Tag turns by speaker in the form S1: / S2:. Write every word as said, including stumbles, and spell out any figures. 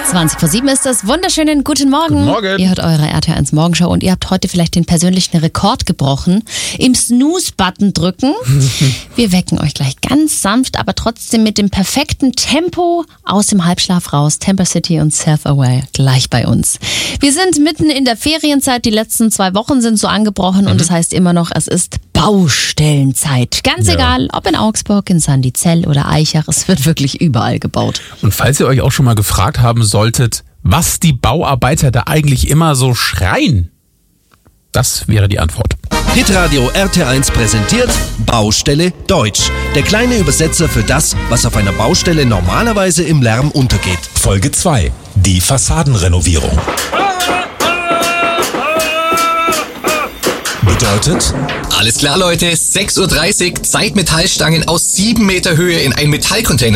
S1: zwanzig vor sieben ist es. Wunderschönen guten Morgen.
S2: Guten Morgen.
S1: Ihr hört eure R T L eins Morgenshow und ihr habt heute vielleicht den persönlichen Rekord gebrochen. Im Snooze-Button drücken. Wir wecken euch gleich ganz sanft, aber trotzdem mit dem perfekten Tempo aus dem Halbschlaf raus. Temper City und Self-Aware gleich bei uns. Wir sind mitten in der Ferienzeit. Die letzten zwei Wochen sind so angebrochen mhm. und das heißt immer noch, es ist Baustellenzeit. Ganz ja. egal, ob in Augsburg, in Sandizell oder Eichach, es wird wirklich überall gebaut.
S2: Und falls ihr euch auch schon mal gefragt haben solltet, was die Bauarbeiter da eigentlich immer so schreien, das wäre die Antwort.
S3: Hitradio R T eins präsentiert Baustelle Deutsch. Der kleine Übersetzer für das, was auf einer Baustelle normalerweise im Lärm untergeht.
S4: Folge zwei. Die Fassadenrenovierung. Bedeutet?
S5: Alles klar, Leute. sechs Uhr dreißig. Zeit, Metallstangen aus sieben Meter Höhe in einen Metallcontainer